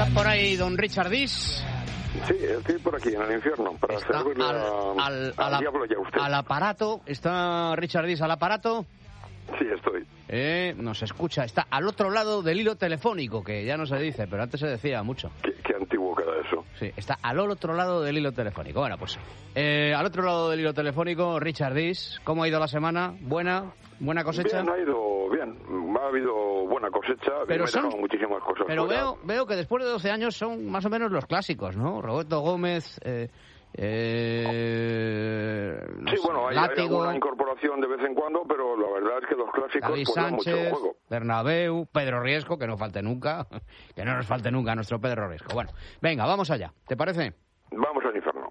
por ahí don Richard Dis? Sí, estoy por aquí, en el infierno, para servirle al diablo y a usted. Al aparato. ¿Está Richard Dis al aparato? Sí, estoy. Nos escucha. Está al otro lado del hilo telefónico, que ya no se dice, pero antes se decía mucho. Qué antiguo queda eso. Sí, está al otro lado del hilo telefónico. Bueno, pues al otro lado del hilo telefónico, Richard Dis. ¿Cómo ha ido la semana? ¿Buena cosecha? Bien, ha ido bien. Ha habido buena cosecha. Pero me he dejado muchísimas cosas. Pero fuera. veo que después de 12 años son más o menos los clásicos, ¿no? Roberto Gómez... sí, bueno, hay alguna incorporación de vez en cuando, pero la verdad es que los clásicos David pues dan mucho Sánchez, juego. Bernabéu, Pedro Riesco, que no falte nunca, que no nos falte nunca nuestro Pedro Riesco. Bueno, venga, vamos allá, ¿te parece? Vamos al infierno.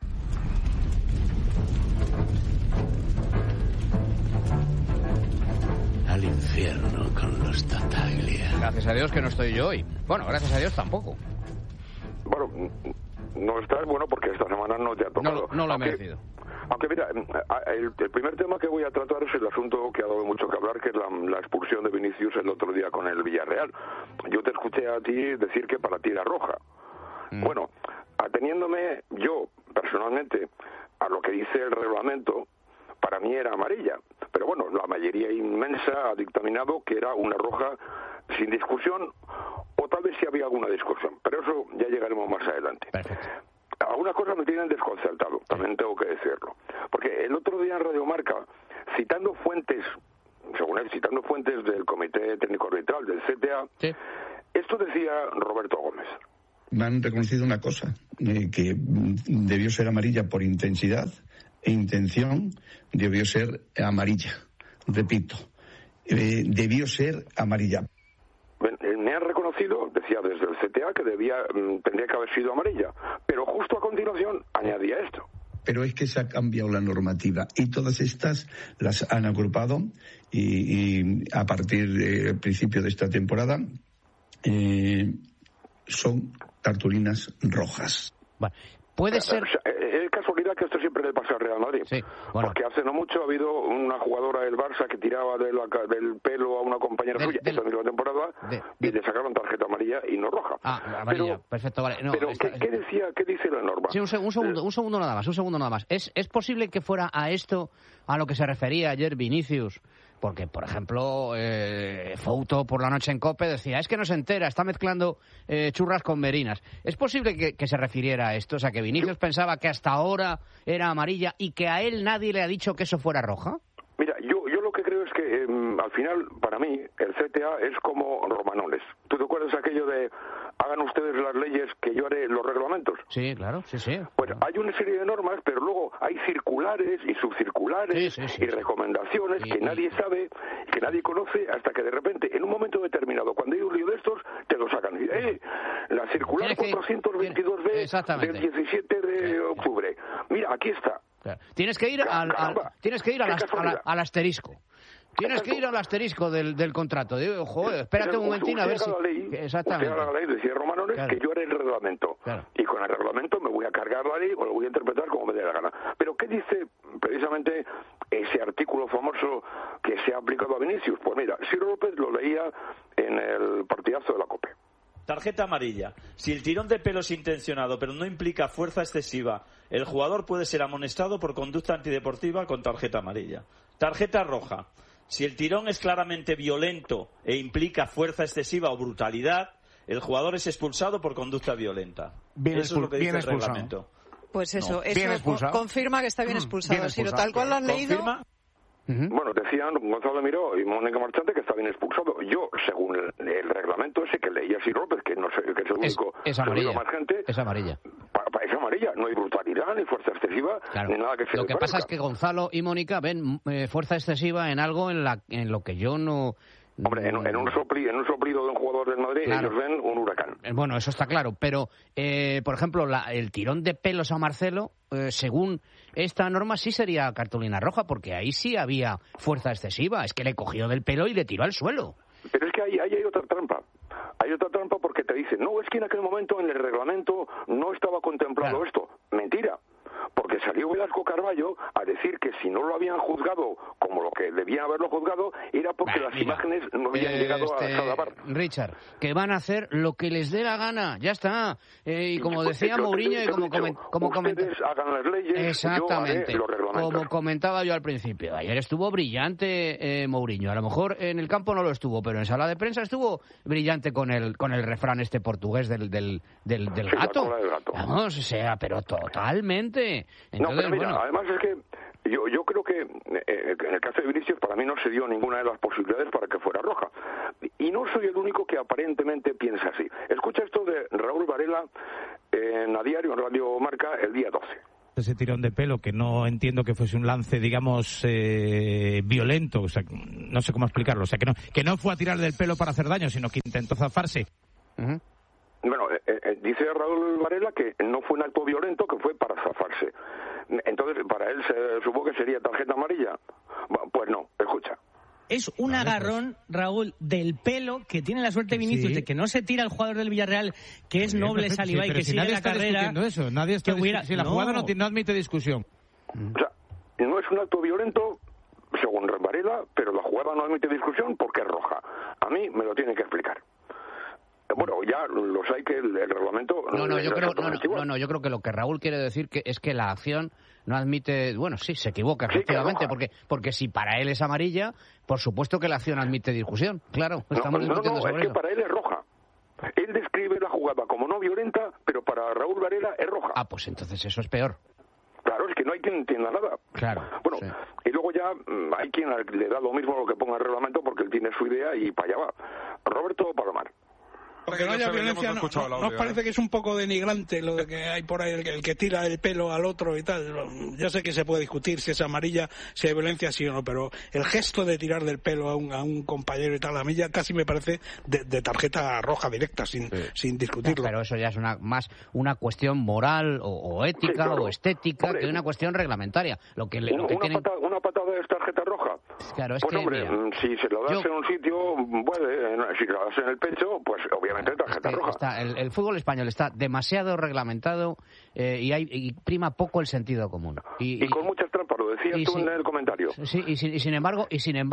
Al infierno con los Tataglia. Gracias a Dios que no estoy yo hoy. Bueno, gracias a Dios tampoco. Bueno, no estás bueno porque esta semana no te ha tocado. No lo he merecido. Aunque mira, el primer tema que voy a tratar es el asunto que ha dado mucho que hablar, que es la expulsión de Vinicius el otro día con el Villarreal. Yo te escuché a ti decir que para ti era roja. Bueno, ateniéndome yo personalmente a lo que dice el reglamento, para mí era amarilla. Pero bueno, la mayoría inmensa ha dictaminado que era una roja sin discusión, o tal vez sí había alguna discusión, pero eso ya llegaremos más adelante. Perfecto. Algunas cosas me tienen desconcertado, también tengo que decirlo. Porque el otro día en Radio Marca, citando fuentes, según él, citando fuentes del Comité Técnico Arbitral, del CTA, sí, esto decía Roberto Gómez. Me han reconocido una cosa, que debió ser amarilla por intensidad e intención, debió ser amarilla. Repito, debió ser amarilla. Me han reconocido, decía desde el CTA, que tendría que haber sido amarilla, pero justo a continuación añadía esto. Pero es que se ha cambiado la normativa y todas estas las han agrupado y a partir del principio de esta temporada son cartulinas rojas. Bueno, puede ser... Es casualidad que esto siempre le pasa al Real Madrid. Sí, bueno. Porque hace no mucho ha habido una jugadora del Barça que tiraba del pelo a una compañera suya esta misma temporada y le sacaron tarjeta amarilla y no roja. Amarilla, perfecto, vale. No, pero ¿qué dice la norma? Sí, un segundo nada más. ¿Es posible que fuera a esto a lo que se refería ayer Vinicius? Porque, por ejemplo, Fouto por la noche en COPE decía, es que no se entera, está mezclando churras con merinas. ¿Es posible que se refiriera a esto? O sea, que Vinicius pensaba que hasta ahora era amarilla y que a él nadie le ha dicho que eso fuera roja. Mira, yo lo que creo es que al final, para mí, el CTA es como Romanones. ¿Tú te acuerdas aquello de hagan ustedes las leyes que yo haré los reglamentos? Sí, claro, sí. Pues hay una serie de normas, pero luego hay circulares y subcirculares y recomendaciones que nadie sabe, que nadie conoce, hasta que de repente, en un momento determinado, cuando hay un lío de estos, te lo sacan. La circular 422B del 17 de octubre. Mira, aquí está. Claro. Tienes que ir al asterisco. Tienes que ir al asterisco del contrato. Digo, joder, espérate un momentín a ver si... Exactamente. La ley, decía Romanones, que yo haré el reglamento. Claro. Y con el reglamento me voy a cargar la ley o lo voy a interpretar como me dé la gana. Pero ¿qué dice precisamente ese artículo famoso que se ha aplicado a Vinicius? Pues mira, Ciro López lo leía en el partidazo de la COPE. Tarjeta amarilla. Si el tirón de pelo es intencionado pero no implica fuerza excesiva, el jugador puede ser amonestado por conducta antideportiva con tarjeta amarilla. Tarjeta roja. Si el tirón es claramente violento e implica fuerza excesiva o brutalidad, el jugador es expulsado por conducta violenta. Eso es lo que dice el reglamento. Pues eso confirma que está bien expulsado. Si tal cual lo has leído... Bueno, decían Gonzalo Miró y Mónica Marchante que está bien expulsado. Yo, según el reglamento ese que leía Sir López, que no sé, que es el único, es amarilla, más gente, es amarilla. Es amarilla, no hay brutalidad ni fuerza excesiva, ni nada que se Lo que pasa es que Gonzalo y Mónica ven fuerza excesiva en algo en lo que yo no... Hombre, en un soplido de un jugador del Madrid, claro, ellos ven un huracán. Bueno, eso está claro, pero, por ejemplo, el tirón de pelos a Marcelo, según esta norma, sí sería cartulina roja, porque ahí sí había fuerza excesiva. Es que le cogió del pelo y le tiró al suelo. Pero es que ahí hay otra trampa. Hay otra trampa porque te dicen, no, es que en aquel momento en el reglamento no estaba contemplado esto. Mentira. porque salió Velasco Carballo a decir que si no lo habían juzgado como lo que debían haberlo juzgado, era porque las imágenes no habían llegado a Salabar. Richard, que van a hacer lo que les dé la gana, ya está. Y como decía Mourinho y como ustedes hagan las leyes, exactamente, yo haré los reglamentos. Como comentaba yo al principio, ayer estuvo brillante Mourinho, a lo mejor en el campo no lo estuvo, pero en sala de prensa estuvo brillante con el refrán este portugués del gato. Vamos, o sea, pero totalmente. Entonces, no, pero mira, bueno, además es que yo creo que en el caso de Vinicius para mí no se dio ninguna de las posibilidades para que fuera roja. Y no soy el único que aparentemente piensa así. Escucha esto de Raúl Varela en A Diario, en Radio Marca, el día 12. Ese tirón de pelo, que no entiendo que fuese un lance, digamos, violento, o sea, no sé cómo explicarlo, o sea, que no fue a tirar del pelo para hacer daño, sino que intentó zafarse. Uh-huh. Bueno, dice Raúl Varela que no fue un acto violento, que fue para zafarse. Entonces, para él se supo que sería tarjeta amarilla. Pues no, escucha. Es un agarrón, Raúl, del pelo que tiene la suerte Vinicius de que no se tira el jugador del Villarreal, que es noble Saliba y que sigue la carrera. Eso, nadie está si la jugada no admite discusión. O sea, no es un acto violento, según Varela, pero la jugada no admite discusión porque es roja. A mí me lo tiene que explicar. Bueno, ya los hay que el reglamento... yo creo que lo que Raúl quiere decir es que la acción no admite... Bueno, sí, se equivoca, efectivamente, porque si para él es amarilla, por supuesto que la acción admite discusión. Claro, estamos discutiendo sobre eso. Es que para él es roja. Él describe la jugada como no violenta, pero para Raúl Varela es roja. Ah, pues entonces eso es peor. Claro, es que no hay quien entienda nada. Claro. Bueno, sí. Y luego ya hay quien le da lo mismo a lo que ponga el reglamento porque él tiene su idea y para allá va. Roberto Palomar. Porque no haya violencia, ¿nos parece que es un poco denigrante lo de que hay por ahí el que tira el pelo al otro y tal? Ya sé que se puede discutir si es amarilla, si hay violencia, sí o no, pero el gesto de tirar del pelo a un compañero y tal, a mí ya casi me parece de tarjeta roja directa, sin discutirlo. Pero eso ya es más una cuestión moral o ética, sí, claro, o estética, hombre, que una cuestión reglamentaria. Una patada es tarjeta roja. Claro, es pues que, hombre, si se lo das en un sitio, puede, si se lo das en el pecho, pues obviamente tarjeta roja. El fútbol español está demasiado reglamentado y prima poco el sentido común. Y con muchas trampas, lo decías tú en el comentario. Sí, y sin embargo,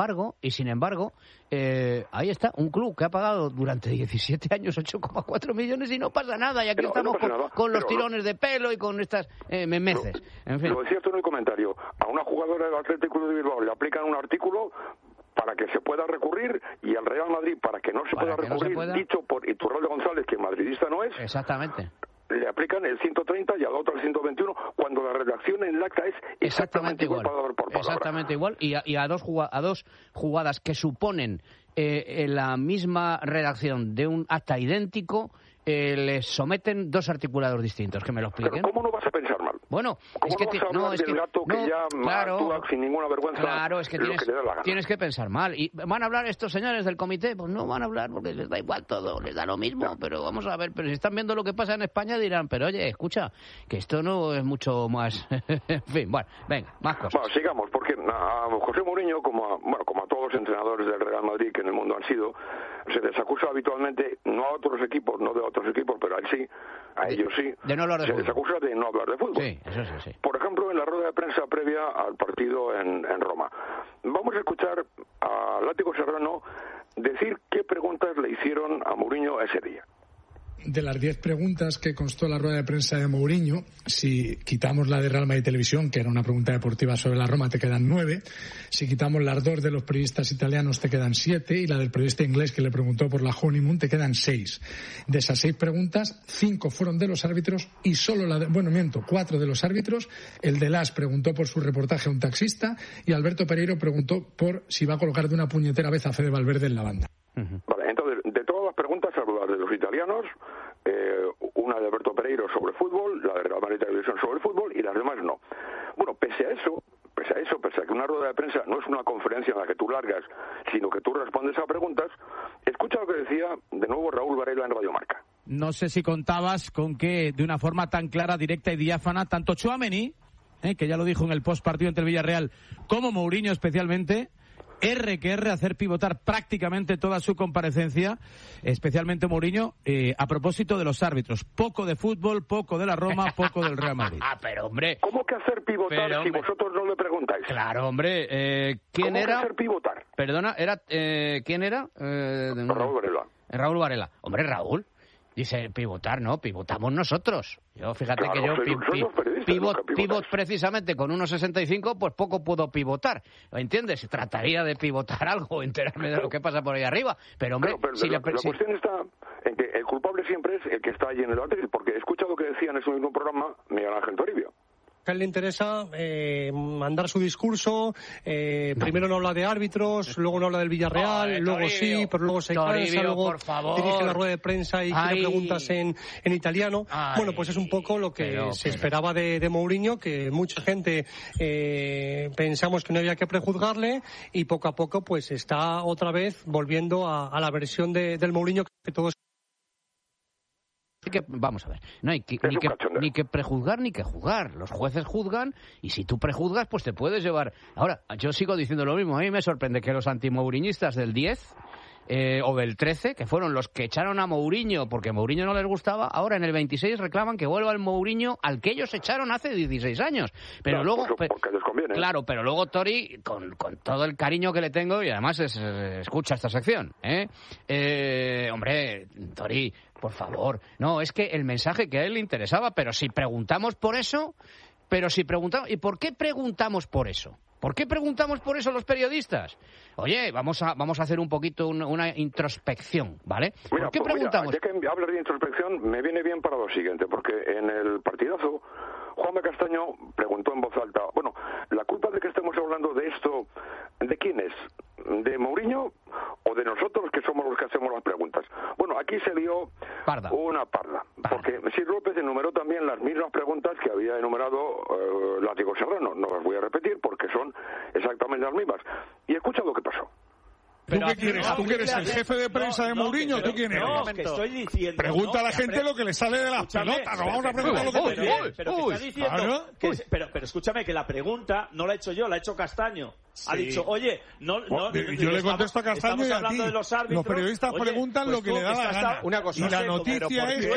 ahí está, un club que ha pagado durante 17 años 8,4 millones y no pasa nada. Y aquí estamos con los tirones de pelo y con estas memeces. En fin. Lo decías tú en el comentario. A una jugadora del Atlético de Bilbao le aplican un artículo para que se pueda recurrir, y al Real Madrid para que no se pueda recurrir, dicho por Iturralde González, que madridista no es. Exactamente. Le aplican el 130 y al otro el 121, cuando la redacción en el acta es exactamente igual. Palabra por palabra. Exactamente igual, y a dos jugadas que suponen la misma redacción de un acta idéntico, les someten dos articulados distintos. Que me lo expliquen. Pero ¿cómo no vas a pensar mal? Bueno, es que del gato que ya actúa sin ninguna vergüenza. Claro, es que tienes que pensar mal. ¿Y van a hablar estos señores del comité? Pues no van a hablar porque les da igual todo, les da lo mismo. No. Pero vamos a ver, pero si están viendo lo que pasa en España dirán, pero oye, escucha, que esto no es mucho más... En fin, bueno, venga, más cosas. Bueno, sigamos, porque a José Mourinho, como a todos los entrenadores del Real Madrid que en el mundo han sido, se les acusa habitualmente, no a otros equipos, no de otros equipos, pero a él sí, a ellos sí, de no hablar de fútbol. Les acusa de no hablar de fútbol. Sí, eso sí. Por ejemplo, en la rueda de prensa previa al partido en Roma. Vamos a escuchar a Látigo Serrano decir qué preguntas le hicieron a Mourinho ese día. De las 10 preguntas que constó la rueda de prensa de Mourinho, si quitamos la de Real Madrid Televisión, que era una pregunta deportiva sobre la Roma, te quedan 9. Si quitamos las 2 de los periodistas italianos, te quedan 7. Y la del periodista inglés que le preguntó por la honeymoon, te quedan 6. De esas 6 preguntas, 5 fueron de los árbitros y solo 4 de los árbitros. El de Las preguntó por su reportaje a un taxista y Alberto Pereiro preguntó por si va a colocar de una puñetera vez a Fede Valverde en la banda. Vale, entonces, de todas las preguntas, salvo las de los italianos, una de Alberto Pereiro sobre fútbol, la de Real Madrid Televisión sobre el fútbol y las demás no. Bueno, pese a que una rueda de prensa no es una conferencia en la que tú largas, sino que tú respondes a preguntas, escucha lo que decía de nuevo Raúl Varela en Radio Marca. No sé si contabas con que de una forma tan clara, directa y diáfana, tanto Tchouaméni, que ya lo dijo en el postpartido entre el Villarreal, como Mourinho especialmente, R que R, hacer pivotar prácticamente toda su comparecencia, especialmente Mourinho, a propósito de los árbitros. Poco de fútbol, poco de la Roma, poco del Real Madrid. Pero hombre... ¿Cómo que hacer pivotar si vosotros no le preguntáis? Claro, hombre. ¿Quién era? ¿Cómo que hacer pivotar? Perdona, ¿quién era? Raúl Varela. Raúl Varela. Hombre, Raúl. Dice pivotar, ¿no? Pivotamos nosotros. Yo, fíjate claro, que yo pivot precisamente con 1,65, pues poco puedo pivotar. ¿Entiendes? Trataría de pivotar algo, enterarme de lo que pasa por ahí arriba. Pero, hombre, claro, pero la cuestión está en que el culpable siempre es el que está allí en el debate, porque he escuchado que decía en ese mismo programa Miguel Ángel Toribio. A él le interesa mandar su discurso, primero no habla de árbitros, luego no habla del Villarreal, luego Toribio, sí, pero luego se cansa, luego dirige la rueda de prensa y tiene preguntas en italiano. Bueno, pues es un poco lo que se esperaba de Mourinho, que mucha gente pensamos que no había que prejuzgarle, y poco a poco pues está otra vez volviendo a la versión del Mourinho que todos... Vamos a ver, no hay ni que prejuzgar ni que juzgar. Los jueces juzgan y si tú prejuzgas, pues te puedes llevar. Ahora, yo sigo diciendo lo mismo. A mí me sorprende que los antimouriñistas del 10 o del 13, que fueron los que echaron a Mourinho porque Mourinho no les gustaba, ahora en el 26 reclaman que vuelva el Mourinho al que ellos echaron hace 16 años. Pero no, luego... porque les conviene. Claro, pero luego Tori, con todo el cariño que le tengo, y además escucha esta sección, hombre, Tori, por favor. No, es que el mensaje que a él le interesaba, pero si preguntamos por eso... ¿Y por qué preguntamos por eso? ¿Por qué preguntamos por eso los periodistas? Oye, vamos a hacer un poquito una introspección, ¿vale? Mira, ¿Por qué preguntamos? Ya que hablas de introspección, me viene bien para lo siguiente, porque en el partidazo, Juanma Castaño preguntó en voz alta, bueno, ¿la culpa de que estemos hablando de esto, de quién es? ¿De Mourinho o de nosotros, que somos los que hacemos las preguntas? Bueno, aquí se dio una parda, porque Sir López enumeró también las mismas preguntas que había enumerado Látigo Serrano. No las voy a repetir porque son exactamente las mismas. Y escucha lo que pasó. ¿Tú qué quieres? ¿Tú que eres el jefe de prensa de Mourinho? ¿Tú quién eres? No, que estoy diciendo... Pregunta a la gente lo que le sale de las pelotas. No vamos a preguntar lo que tú quieres. Pero que está diciendo... Pero escúchame, que la pregunta no la he hecho yo, la ha hecho Castaño. Sí. Ha dicho, oye, yo le contesto a Castaño y a ti. Los periodistas preguntan lo que le da la gana. Una cosa, y la noticia es...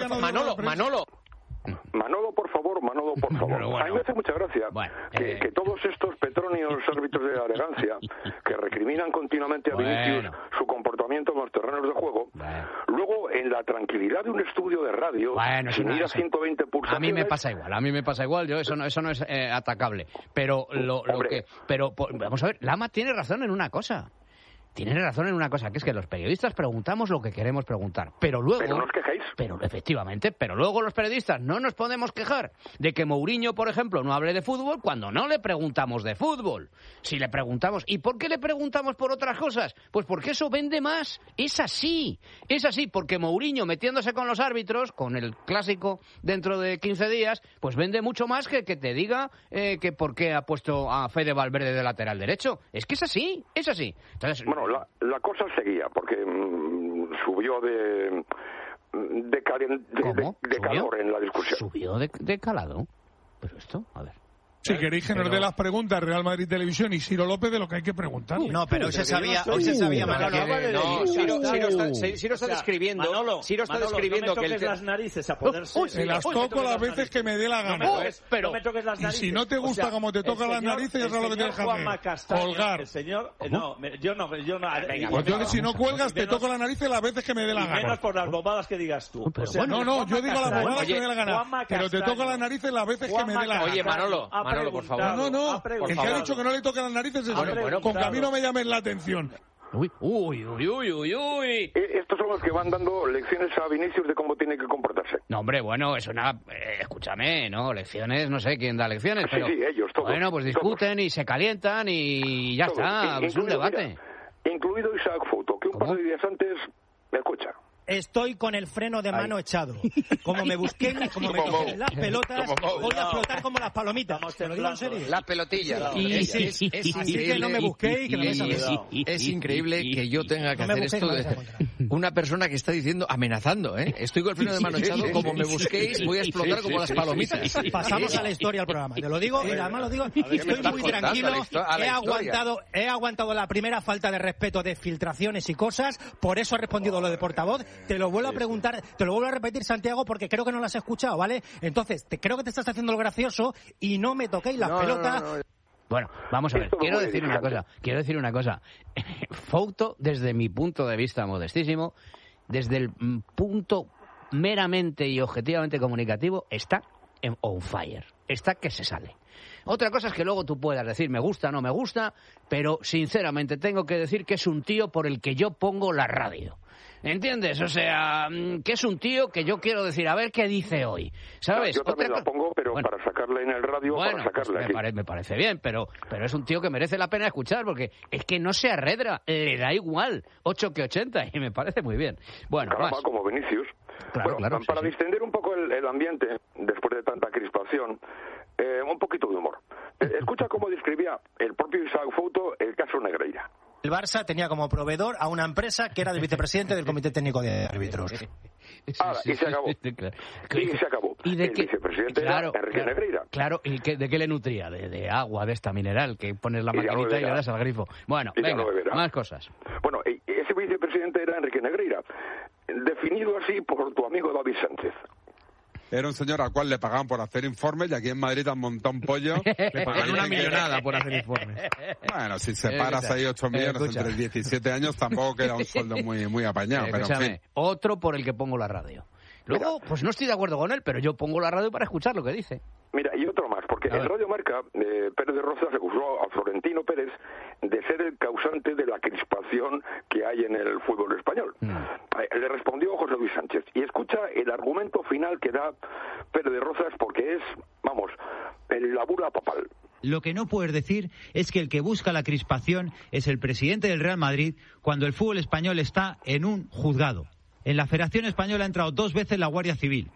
Manolo, por favor. Bueno. A mí me hace mucha gracia que todos estos petronios árbitros de la elegancia que recriminan continuamente a Vinicius su comportamiento en los terrenos de juego, luego en la tranquilidad de un estudio de radio, sin ir a 120 pulsaciones... A mí me pasa igual, yo eso no es atacable. Pero vamos a ver, Lama tiene razón en una cosa. Tiene razón en una cosa, que es que los periodistas preguntamos lo que queremos preguntar, pero luego... Pero no os quejáis. Pero luego los periodistas no nos podemos quejar de que Mourinho, por ejemplo, no hable de fútbol cuando no le preguntamos de fútbol. Si le preguntamos... ¿Y por qué le preguntamos por otras cosas? Pues porque eso vende más. Es así, porque Mourinho metiéndose con los árbitros, con el clásico dentro de 15 días, pues vende mucho más que te diga que por qué ha puesto a Fede Valverde de lateral derecho. Es que es así. Entonces... Bueno, la cosa seguía, porque subió de calor en la discusión. ¿Subió de calado? Pero esto, a ver... Si queréis que nos dé las preguntas Real Madrid Televisión y Ciro López de lo que hay que preguntar. No, pero hoy se sabía, Manolo. Ciro está describiendo. Manolo, no me toques las narices a poderse. Se las toco las veces que me dé la gana. No me toques las narices. Y si no te gusta como te tocan las narices, ya sabes lo que tienes que hacer. Colgar. El señor, yo no. Pues yo si no cuelgas, te toco las narices las veces que me dé la gana. Menos por las bobadas que digas tú. No, yo digo las bobadas que me dé la gana. Pero te toco las narices las veces que me dé la gana. Oye, Manolo, por favor. No. El que ha dicho que no le toca las narices es con que a mí no me llamen la atención. Uy. Estos son los que van dando lecciones a Vinicius de cómo tiene que comportarse. No, hombre, bueno, es una... escúchame, ¿no? Lecciones, no sé quién da lecciones, pero... Sí, ellos, todos. Bueno, pues discuten y se calientan y ya está, es un debate. Incluido Isaac Fouto, que un par de días antes... ¿Me escucha? estoy con el freno de mano echado. Como me busqué, como me toquen las pelotas, voy a explotar como las palomitas. Te lo digo en serio. Las pelotillas. Así que no me busquéis, que me vais a ver. Es increíble que yo tenga que hacer esto de una persona que está diciendo, amenazando, ¿eh? Estoy con el freno de mano echado, como me busquéis, voy a explotar como las palomitas. Pasamos a la historia del programa. Te lo digo, y además lo digo, estoy muy tranquilo. He aguantado la primera falta de respeto de filtraciones y cosas, por eso he respondido lo de portavoz. Te lo vuelvo a preguntar, te lo vuelvo a repetir, Santiago, porque creo que no lo has escuchado, ¿vale? Entonces, creo que te estás haciendo lo gracioso y no me toquéis las pelotas. Bueno, vamos a ver, quiero decir una cosa. Fouto, desde mi punto de vista modestísimo, desde el punto meramente y objetivamente comunicativo, está en on fire. Está que se sale. Otra cosa es que luego tú puedas decir me gusta o no me gusta, pero sinceramente tengo que decir que es un tío por el que yo pongo la radio. ¿Entiendes? O sea, que es un tío que yo quiero decir, a ver qué dice hoy. ¿Sabes? Yo también la pongo, pero para sacarla en el radio, para sacarla aquí. Me parece bien, pero es un tío que merece la pena escuchar, porque es que no se arredra, le da igual 8 que 80, y me parece muy bien. Bueno, caramba, como Vinicius. Claro, para distender un poco el ambiente, después de tanta crispación, un poquito de humor. Escucha cómo describía el propio Isaac Fouto el caso Negreira. El Barça tenía como proveedor a una empresa que era el vicepresidente del Comité Técnico de Árbitros. Y se acabó. Y se acabó. ¿Y de el vicepresidente era Enrique Negreira. Claro, ¿y de qué le nutría? De agua, de esta mineral, que pones la maquinita y le das al grifo. Bueno, venga, más cosas. Bueno, ese vicepresidente era Enrique Negreira, definido así por tu amigo David Sánchez. Era un señor al cual le pagaban por hacer informes y aquí en Madrid han montado un pollo. Le pagaban una millonada por hacer informes. Bueno, si separas ahí 8 millones entre 17 años, tampoco queda un sueldo muy apañado. Pero en fin. Otro por el que pongo la radio. Luego, pues no estoy de acuerdo con él, pero yo pongo la radio para escuchar lo que dice. Mira, y otro más, porque en Radio Marca, Pérez de Rozas acusó a Florentino Pérez de ser el causante de la crispación que hay en el fútbol español. Le respondió José Luis Sánchez. Y escucha el argumento final que da Pérez de Rozas, porque es, vamos, la bula papal. Lo que no puedes decir es que el que busca la crispación es el presidente del Real Madrid cuando el fútbol español está en un juzgado. En la Federación Española ha entrado 2 veces la Guardia Civil.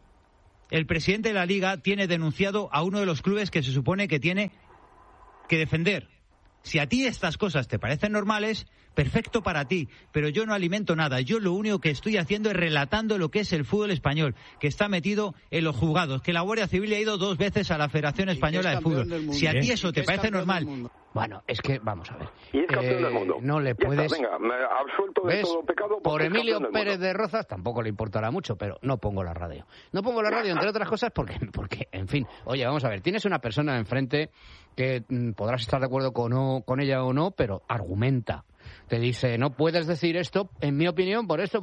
El presidente de la Liga tiene denunciado a uno de los clubes que se supone que tiene que defender. Si a ti estas cosas te parecen normales, perfecto para ti, pero yo no alimento nada. Yo lo único que estoy haciendo es relatando lo que es el fútbol español, que está metido en los juzgados, que la Guardia Civil ha ido 2 veces a la Federación Española de Fútbol. Si a ti eso te parece normal... Bueno, es que, vamos a ver. Y es campeón del mundo. No le puedes... Venga, absuelto de todo pecado. Por Emilio Pérez de Rozas tampoco le importará mucho, pero no pongo la radio. No pongo la radio, entre otras cosas, porque, en fin, oye, vamos a ver, tienes una persona enfrente que podrás estar de acuerdo con ella o no, pero argumenta. Te dice, no puedes decir esto, en mi opinión, por esto.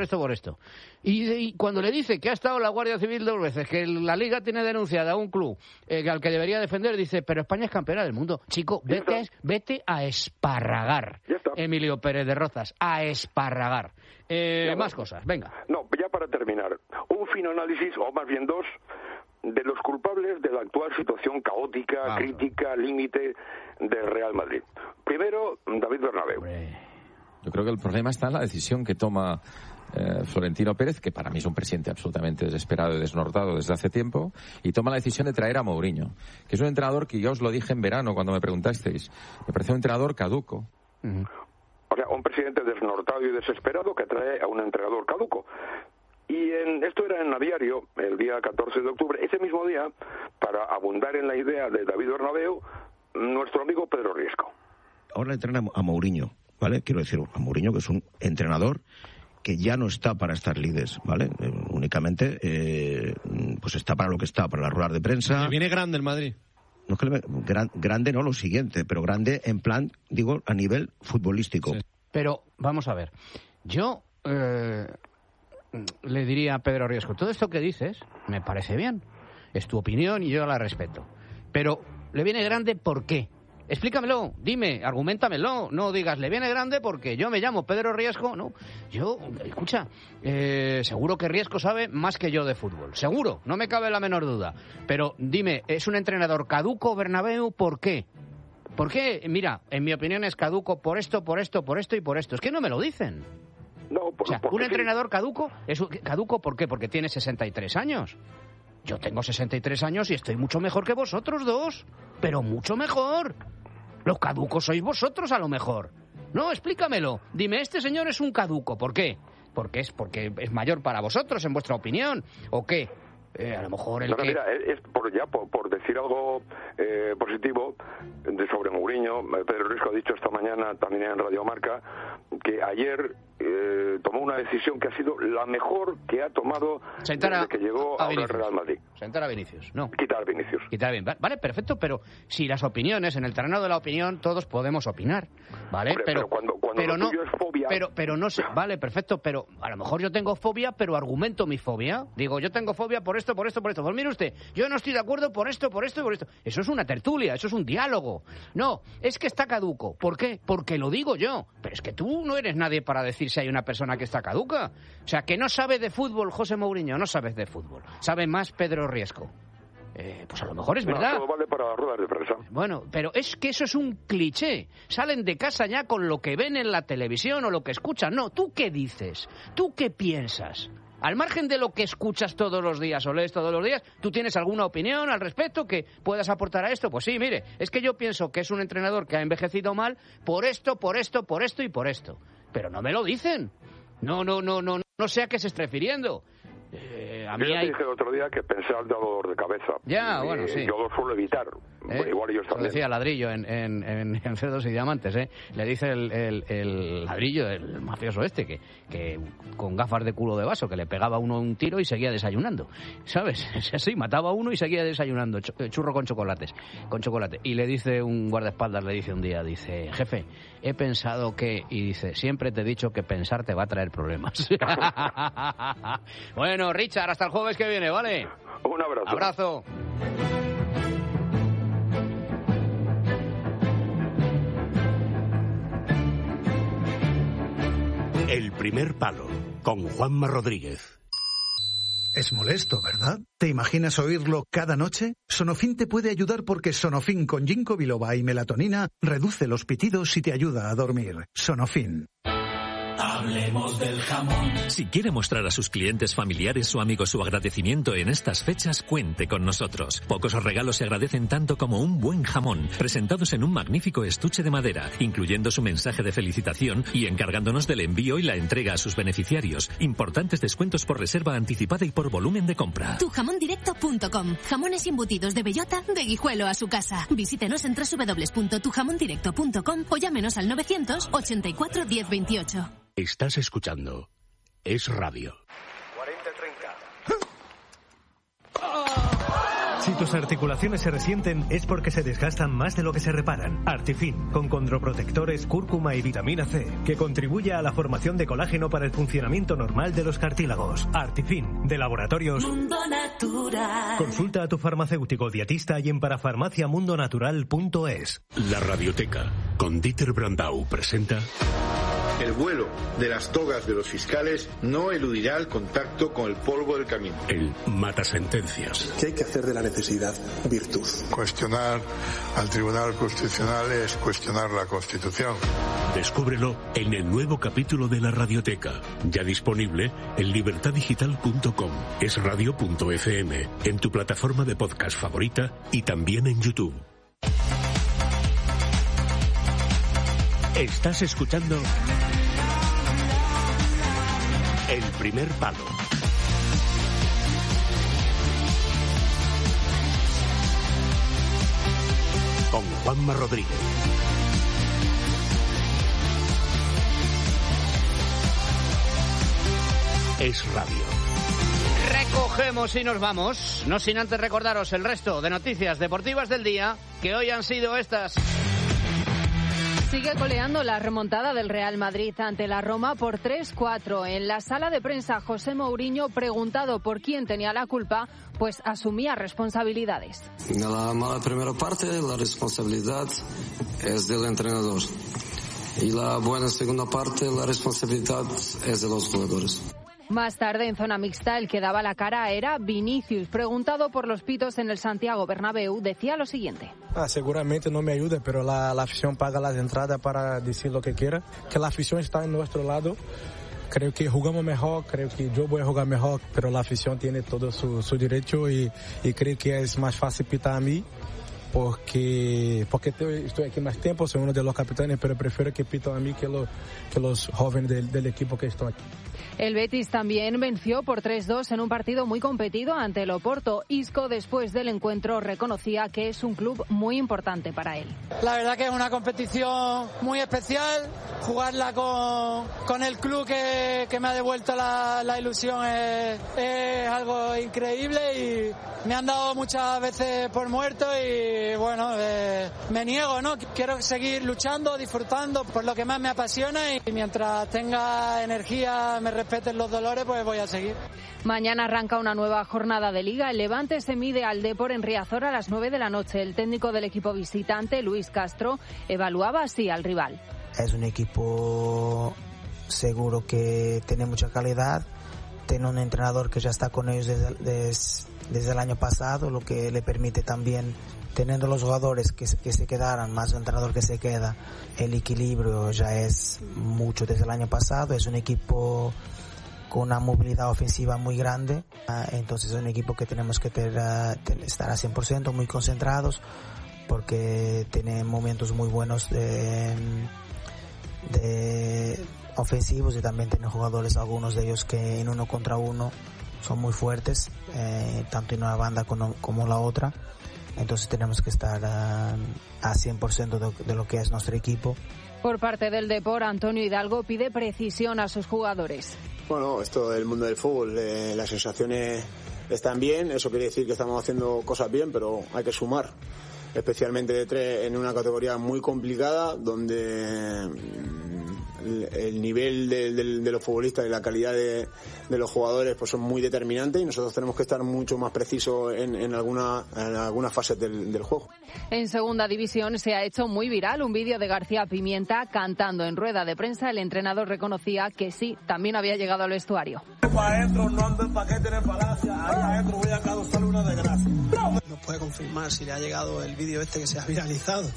Y cuando le dice que ha estado la Guardia Civil 2 veces, que la Liga tiene denunciada a un club al que debería defender, dice, pero España es campeona del mundo. Chico, vete a esparragar, Emilio Pérez de Rozas, a esparragar. Más cosas, venga. No, ya para terminar, un fino análisis, o más bien 2, de los culpables de la actual situación caótica, crítica, límite del Real Madrid. Primero, David Bernabéu. Yo creo que el problema está en la decisión que toma Florentino Pérez, que para mí es un presidente absolutamente desesperado y desnortado desde hace tiempo, y toma la decisión de traer a Mourinho, que es un entrenador que ya os lo dije en verano cuando me preguntasteis. Me parece un entrenador caduco. O sea, un presidente desnortado y desesperado que trae a un entrenador caduco. Y esto era en A Diario, el día 14 de octubre. Ese mismo día, para abundar en la idea de David Bernabéu, nuestro amigo Pedro Riesco. Ahora entrena a Mourinho, ¿vale? Quiero decir, a Mourinho, que es un entrenador que ya no está para estar líderes, ¿vale? Únicamente, pues está para lo que está, para las ruedas de prensa. Le viene grande el Madrid. No es que grande no lo siguiente, pero grande en plan, digo, a nivel futbolístico. Sí. Pero, vamos a ver, yo... le diría a Pedro Riesco, todo esto que dices me parece bien, es tu opinión y yo la respeto, pero le viene grande ¿por qué? Explícamelo, dime, argumentamelo, no digas le viene grande porque yo me llamo Pedro Riesco, no, yo, escucha, seguro que Riesco sabe más que yo de fútbol, seguro, no me cabe la menor duda, pero dime, ¿es un entrenador caduco Bernabéu? ¿Por qué? ¿Por qué? Mira, en mi opinión es caduco por esto y por esto, es que no me lo dicen. No, un entrenador caduco, ¿caduco por qué? Porque tiene 63 años. Yo tengo 63 años y estoy mucho mejor que vosotros dos, pero mucho mejor. Los caducos sois vosotros a lo mejor. No, explícamelo. Dime, este señor es un caduco. ¿Por qué? Porque es mayor para vosotros, en vuestra opinión, ¿o qué? A lo mejor Mira, por decir algo positivo sobre Mourinho, Pedro Risco ha dicho esta mañana también en Radio Marca que ayer tomó una decisión que ha sido la mejor que ha tomado desde que llegó al Real Madrid. Sentar a Vinicius, no. Quitar a Vinicius. Vale, perfecto, pero si las opiniones, en el terreno de la opinión, todos podemos opinar, ¿vale? Hombre, pero cuando lo tuyo es fobia... Pero no sé, vale, perfecto, pero a lo mejor yo tengo fobia, pero argumento mi fobia. Digo, yo tengo fobia por esto. Pues mire usted, yo no estoy de acuerdo por esto. Eso es una tertulia, eso es un diálogo. No, es que está caduco. ¿Por qué? Porque lo digo yo. Pero es que tú no eres nadie para decir si hay una persona que está caduca. O sea, que no sabe de fútbol José Mourinho, no sabes de fútbol. Sabe más Pedro Riesco. Pues a lo mejor es verdad. Todo vale para las ruedas de prensa. Bueno, pero es que eso es un cliché. Salen de casa ya con lo que ven en la televisión o lo que escuchan. No, ¿tú qué dices? ¿Tú qué piensas? Al margen de lo que escuchas todos los días o lees todos los días, ¿tú tienes alguna opinión al respecto que puedas aportar a esto? Pues sí, mire, es que yo pienso que es un entrenador que ha envejecido mal por esto y por esto. Pero no me lo dicen. No sé a qué se está refiriendo. Yo te dije el otro día que pensar da dolor de cabeza. Ya, bueno, sí. Yo lo suelo evitar. Igual ellos también. Lo decía Ladrillo en Cerdos y Diamantes, ¿eh? Le dice el Ladrillo, el mafioso este, que con gafas de culo de vaso, que le pegaba a uno un tiro y seguía desayunando. ¿Sabes? Sí, mataba a uno y seguía desayunando. Churro con chocolate. Y le dice un guardaespaldas, le dice un día, dice, jefe, he pensado que... Y dice, siempre te he dicho que pensar te va a traer problemas. Bueno, Richard, hasta el jueves que viene, ¿vale? Un abrazo. Abrazo. El primer palo, con Juanma Rodríguez. Es molesto, ¿verdad? ¿Te imaginas oírlo cada noche? Sonofin te puede ayudar porque Sonofin con ginkgo biloba y melatonina reduce los pitidos y te ayuda a dormir. Sonofin. Hablemos del jamón. Si quiere mostrar a sus clientes familiares o amigos su agradecimiento en estas fechas, cuente con nosotros. Pocos regalos se agradecen tanto como un buen jamón, presentados en un magnífico estuche de madera, incluyendo su mensaje de felicitación y encargándonos del envío y la entrega a sus beneficiarios. Importantes descuentos por reserva anticipada y por volumen de compra. Tujamondirecto.com. Jamones embutidos de bellota, de Guijuelo a su casa. Visítenos en www.tujamondirecto.com o llámenos al 984 1028. Estás escuchando Es Radio. 40-30. Si tus articulaciones se resienten es porque se desgastan más de lo que se reparan. Artifin, con condroprotectores, cúrcuma y vitamina C, que contribuye a la formación de colágeno para el funcionamiento normal de los cartílagos. Artifin, de Laboratorios Mundo Natural. Consulta a tu farmacéutico dietista y en parafarmaciamundonatural.es. La Radioteca, con Dieter Brandau, presenta... El vuelo de las togas de los fiscales no eludirá el contacto con el polvo del camino. El matasentencias. ¿Qué hay que hacer de la necesidad virtud? Cuestionar al Tribunal Constitucional es cuestionar la Constitución. Descúbrelo en el nuevo capítulo de La Radioteca, ya disponible en libertadigital.com, esradio.fm, en tu plataforma de podcast favorita y también en YouTube. Estás escuchando El Primer Palo. Con Juanma Rodríguez. Es Radio. Recogemos y nos vamos, no sin antes recordaros el resto de noticias deportivas del día, que hoy han sido estas. Sigue coleando la remontada del Real Madrid ante la Roma por 3-4. En la sala de prensa, José Mourinho, preguntado por quién tenía la culpa, pues asumía responsabilidades. En la mala primera parte, la responsabilidad es del entrenador. Y la buena segunda parte, la responsabilidad es de los jugadores. Más tarde, en zona mixta, el que daba la cara era Vinicius. Preguntado por los pitos en el Santiago Bernabéu, decía lo siguiente. Seguramente no me ayude, pero la afición paga las entradas para decir lo que quiera. Que la afición está en nuestro lado. creo que jugamos mejor, creo que yo voy a jugar mejor, pero la afición tiene todo su derecho y creo que es más fácil pitar a mí. Porque estoy aquí más tiempo, soy uno de los capitanes, pero prefiero que pito a mí que los jóvenes del equipo que están aquí. El Betis también venció por 3-2 en un partido muy competido ante el Oporto. Isco, después del encuentro, reconocía que es un club muy importante para él. La verdad que es una competición muy especial. Jugarla con el club que me ha devuelto la ilusión es algo increíble y me han dado muchas veces por muerto y bueno, me niego, ¿no? Quiero seguir luchando, disfrutando por lo que más me apasiona y mientras tenga energía, me respeten los dolores, pues voy a seguir. Mañana arranca una nueva jornada de Liga. El Levante se mide al Depor en Riazor a las 9 de la noche. El técnico del equipo visitante, Luis Castro, evaluaba así al rival. Es un equipo seguro que tiene mucha calidad, tiene un entrenador que ya está con ellos desde el año pasado, lo que le permite también, teniendo los jugadores que se quedaran, más un entrenador que se queda, el equilibrio ya es mucho desde el año pasado. Es un equipo con una movilidad ofensiva muy grande, entonces es un equipo que tenemos que estar a 100%, muy concentrados, porque tiene momentos muy buenos de ofensivos y también tiene jugadores, algunos de ellos que en 1 contra 1 son muy fuertes, tanto en una banda como la otra. Entonces tenemos que estar a 100% de lo que es nuestro equipo. Por parte del Depor, Antonio Hidalgo pide precisión a sus jugadores. Bueno, esto del mundo del fútbol, las sensaciones están bien, eso quiere decir que estamos haciendo cosas bien, pero hay que sumar, especialmente de 3 en una categoría muy complicada, donde el nivel de los futbolistas y la calidad de los jugadores pues son muy determinantes y nosotros tenemos que estar mucho más precisos en algunas fases del juego. En segunda división se ha hecho muy viral un vídeo de García Pimienta cantando en rueda de prensa. El entrenador reconocía que sí, también había llegado al vestuario. Para adentro, no ando en paquete en palacio, allá adentro voy a causar una desgracia. ¿Nos puede confirmar si le ha llegado el vídeo este que se ha viralizado?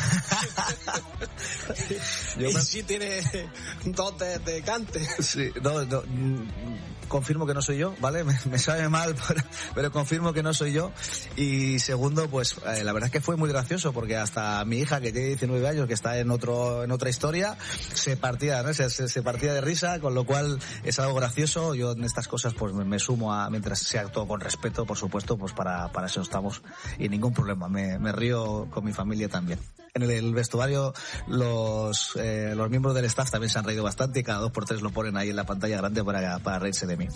Y si tiene dotes de cante. Sí, no, confirmo que no soy yo, ¿vale? Me sabe mal, pero confirmo que no soy yo. Y segundo, pues la verdad es que fue muy gracioso, porque hasta mi hija, que tiene 19 años, que está en otra historia, se partía, ¿no? se partía de risa, con lo cual es algo gracioso. Yo en estas cosas pues me sumo mientras sea todo con respeto, por supuesto, pues para eso estamos y ningún problema. Me río con mi familia también. En el vestuario los miembros del staff también se han reído bastante y cada 2 por 3 lo ponen ahí en la pantalla grande para reírse de mí.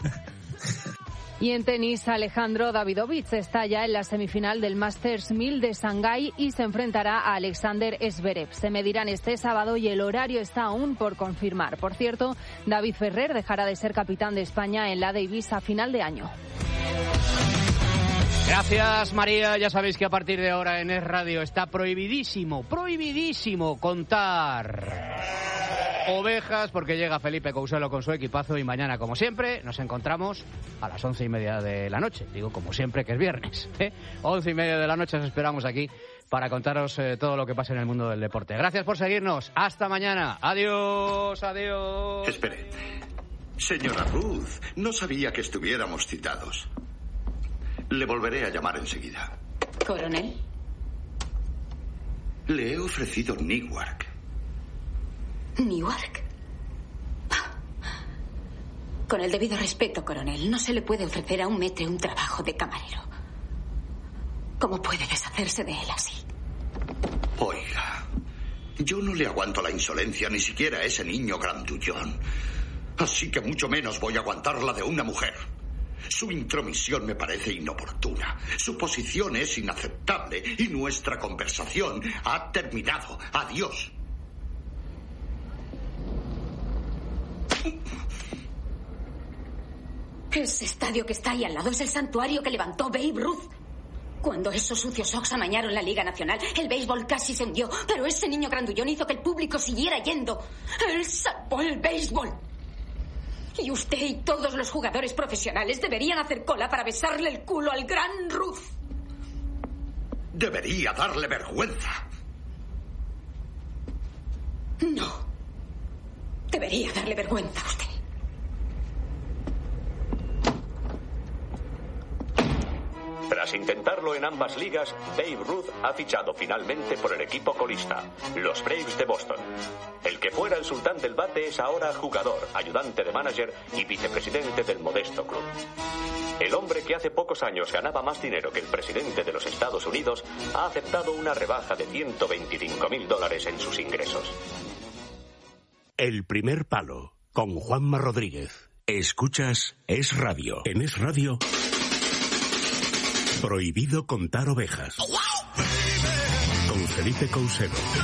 Y en tenis, Alejandro Davidovich está ya en la semifinal del Masters 1000 de Shanghái y se enfrentará a Alexander Zverev. Se medirán este sábado y el horario está aún por confirmar. Por cierto, David Ferrer dejará de ser capitán de España en la Davis a final de año. Gracias, María. Ya sabéis que a partir de ahora en Es Radio está prohibidísimo contar ovejas, porque llega Felipe Couselo con su equipazo y mañana, como siempre, nos encontramos a las 11:30 de la noche. Digo, como siempre, que es viernes, 11:30 de la noche os esperamos aquí para contaros todo lo que pasa en el mundo del deporte. Gracias por seguirnos. Hasta mañana. Adiós, adiós. Espere. Señora Ruth, no sabía que estuviéramos citados. Le volveré a llamar enseguida. ¿Coronel? Le he ofrecido Newark. ¿Newark? Con el debido respeto, coronel, no se le puede ofrecer a un maître un trabajo de camarero. ¿Cómo puede deshacerse de él así? Oiga, yo no le aguanto la insolencia ni siquiera a ese niño grandullón. Así que mucho menos voy a aguantarla de una mujer. Su intromisión me parece inoportuna. Su posición es inaceptable y nuestra conversación ha terminado. Adiós. Ese estadio que está ahí al lado es el santuario que levantó Babe Ruth. Cuando esos sucios Sox amañaron la Liga Nacional, el béisbol casi se hundió, pero ese niño grandullón hizo que el público siguiera yendo. Él salvó el béisbol. Y usted y todos los jugadores profesionales deberían hacer cola para besarle el culo al gran Ruth. Debería darle vergüenza. No. Debería darle vergüenza a usted. Tras intentarlo en ambas ligas, Babe Ruth ha fichado finalmente por el equipo colista, los Braves de Boston. El que fuera el sultán del bate es ahora jugador, ayudante de manager y vicepresidente del modesto club. El hombre que hace pocos años ganaba más dinero que el presidente de los Estados Unidos ha aceptado una rebaja de $125.000 en sus ingresos. El primer palo, con Juanma Rodríguez. Escuchas Es Radio. En Es Radio, prohibido contar ovejas. Con Felipe Coucedo.